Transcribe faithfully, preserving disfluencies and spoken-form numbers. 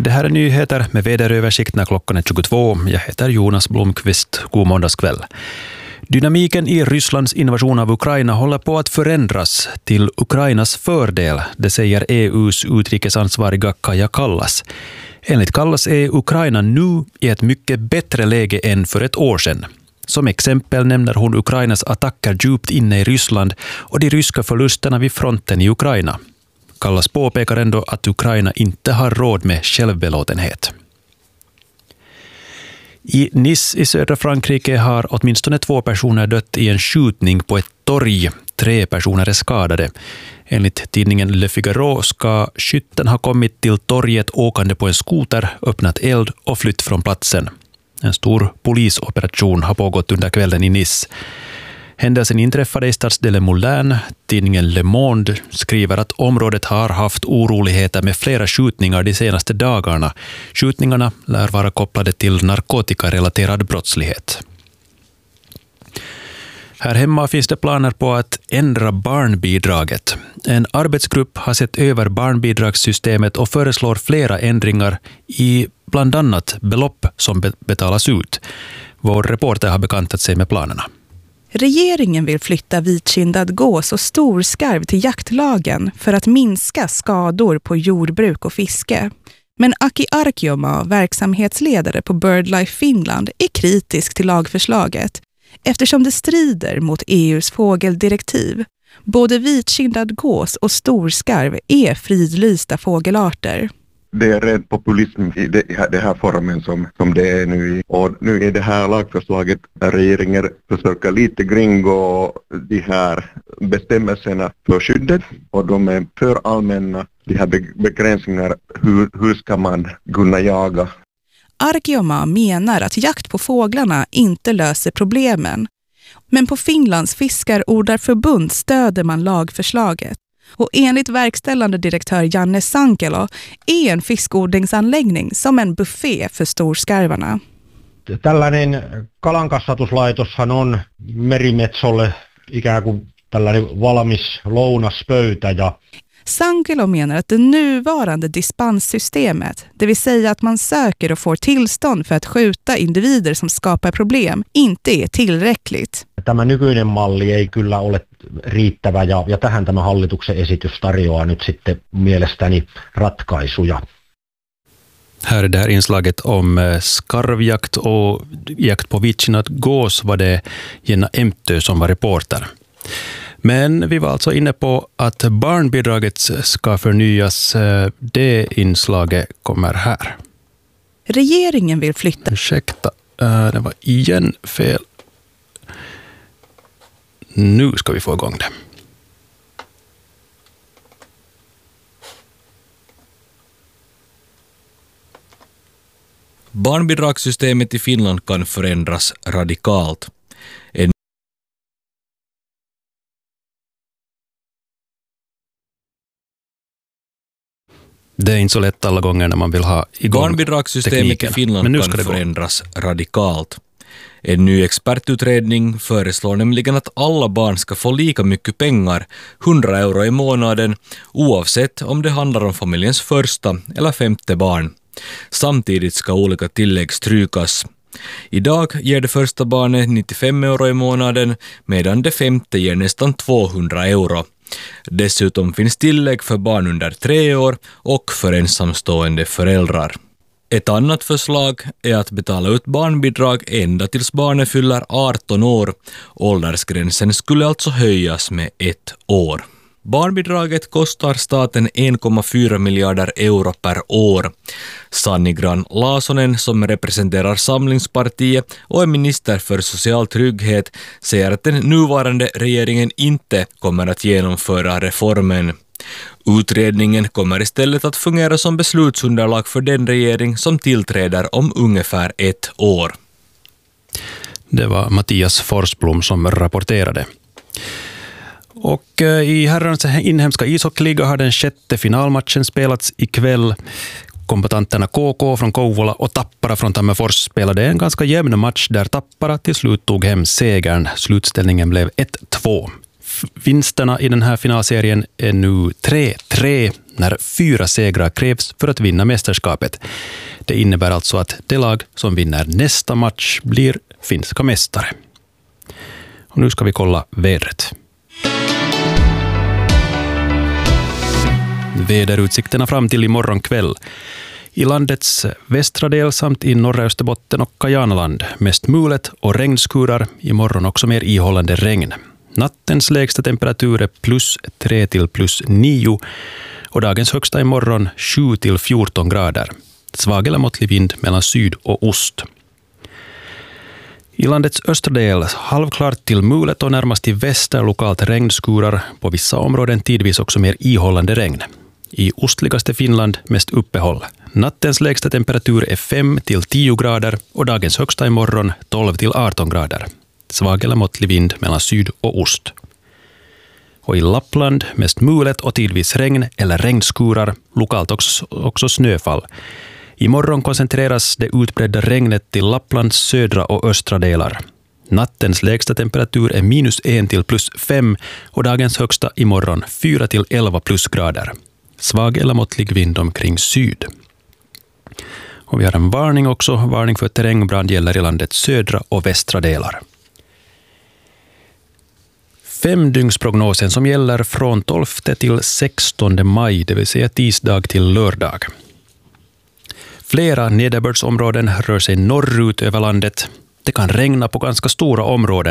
Det här är nyheter med väderöversikt när klockan är tjugotvå. Jag heter Jonas Blomqvist. God måndagskväll. Dynamiken i Rysslands invasion av Ukraina håller på att förändras till Ukrainas fördel, det säger E U:s utrikesansvariga Kaja Kallas. Enligt Kallas är Ukraina nu i ett mycket bättre läge än för ett år sedan. Som exempel nämner hon Ukrainas attacker djupt inne i Ryssland och de ryska förlusterna vid fronten i Ukraina. Kallas påpekar ändå att Ukraina inte har råd med självbelåtenhet. I Nice i södra Frankrike har åtminstone två personer dött i en skjutning på ett torg. Tre personer är skadade. Enligt tidningen Le Figaro ska skytten ha kommit till torget åkande på en skoter, öppnat eld och flytt från platsen. En stor polisoperation har pågått under kvällen i Nice. Händelsen inträffade i stadsdelen Moulin. Tidningen Le Monde skriver att området har haft oroligheter med flera skjutningar de senaste dagarna. Skjutningarna lär vara kopplade till narkotikarelaterad brottslighet. Här hemma finns det planer på att ändra barnbidraget. En arbetsgrupp har sett över barnbidragssystemet och föreslår flera ändringar i bland annat belopp som betalas ut. Vår reporter har bekantat sig med planerna. Regeringen vill flytta vitkindad gås och storskarv till jaktlagen för att minska skador på jordbruk och fiske. Men Aki Arkiomaa, verksamhetsledare på BirdLife Finland, är kritisk till lagförslaget eftersom det strider mot E U:s fågeldirektiv. Både vitkindad gås och storskarv är fridlysta fågelarter. Det är rädd populism i det här, det här formen som, som det är nu. Och nu är det här lagförslaget där regeringen försöker lite kringgå de här bestämmelserna för skyddet. Och de är för allmänna, de här begränsningar, hur, hur ska man kunna jaga. Arkiomaa menar att jakt på fåglarna inte löser problemen. Men på Finlands fiskarordarförbund stöder man lagförslaget. Och enligt verkställande direktör Janne Sankelo är en fiskodlingsanläggning som en buffé för storskarvarna. Tällainen kalankasvatuslaitoshan on merimetsolle ikään kuin tällainen valmis lounaspöytä. Ja Sankelo menar att det nuvarande dispenssystemet, det vill säga att man söker och får tillstånd för att skjuta individer som skapar problem, inte är tillräckligt. Tämä nykyinen malli ei kyllä ole riittävä ja, ja tähän tämä hallituksen esitys tarjoaa nyt sitten mielestäni ratkaisuja. Här är det här inslaget om skarvjakt och jakt på vitkindad gås var det Jenna Emtö som var reporter. Men vi var alltså inne på att barnbidraget ska förnyas. Det inslaget kommer här. Regeringen vill flytta. Ursäkta, det var igen fel. Nu ska vi få igång det. Barnbidragssystemet i Finland kan förändras radikalt. En Det är inte så lätt alla gånger när man vill ha igång Barnbidragssystemet tekniken. i Finland kan förändras radikalt. En ny expertutredning föreslår nämligen att alla barn ska få lika mycket pengar, hundra euro i månaden, oavsett om det handlar om familjens första eller femte barn. Samtidigt ska olika tillägg strykas. Idag ger det första barnet nittiofem euro i månaden, medan det femte ger nästan tvåhundra euro. Dessutom finns tillägg för barn under tre år och för ensamstående föräldrar. Ett annat förslag är att betala ut barnbidrag ända tills barnet fyller arton år. Åldersgränsen skulle alltså höjas med ett år. Barnbidraget kostar staten en komma fyra miljarder euro per år. Sanni Grahn-Laasonen, som representerar Samlingspartiet och är minister för social trygghet, säger att den nuvarande regeringen inte kommer att genomföra reformen. Utredningen kommer istället att fungera som beslutsunderlag för den regering som tillträder om ungefär ett år. Det var Mattias Forsblom som rapporterade. Och i herrarnas inhemska ishockeyliga har den sjätte finalmatchen spelats ikväll. Kombatanterna K K från Kouvola och Tappara från Tammerfors spelade en ganska jämn match där Tappara till slut tog hem segern. Slutställningen blev ett två. Vinsterna i den här finalserien är nu tre tre. när fyra segrar krävs för att vinna mästerskapet. Det innebär alltså att det lag som vinner nästa match blir finska mästare. Och nu ska vi kolla vädret. Väderutsikterna fram till imorgon kväll. I landets västra del samt i norra Österbotten och Kajanaland mest mulet och regnskurar, imorgon också mer ihållande regn. Nattens lägsta temperatur är plus tre till plus nio och dagens högsta imorgon sju till fjorton grader. Svag eller måttlig vind mellan syd och ost. I landets östra del halvklart till mulet och närmast till väster lokalt regnskurar, på vissa områden tidvis också mer ihållande regn. I ostligaste Finland mest uppehåll. Nattens lägsta temperatur är fem till tio grader och dagens högsta imorgon tolv till arton grader. Svag eller måttlig vind mellan syd och ost. Och i Lappland mest mulet och tidvis regn eller regnskurar, lokalt också, också snöfall. Imorgon koncentreras det utbredda regnet till Lapplands södra och östra delar. Nattens lägsta temperatur är minus en till plus fem och dagens högsta imorgon fyra till elva plusgrader. Svag eller måttlig vind omkring syd. Och vi har en varning också. Varning för terrängbrand gäller i landets södra och västra delar. Femdygnsprognosen som gäller från tolfte till sextonde maj, det vill säga tisdag till lördag. Flera nederbördsområden rör sig norrut över landet. Det kan regna på ganska stora områden.